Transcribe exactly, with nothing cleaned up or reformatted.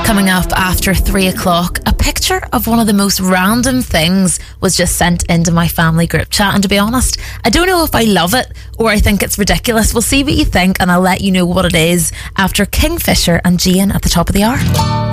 Coming up after three o'clock, a picture of one of the most random things was just sent into my family group chat, and to be honest, I don't know if I love it or I think it's ridiculous. We'll see what you think, and I'll let you know what it is after Kingfisher and Jane at the top of the hour.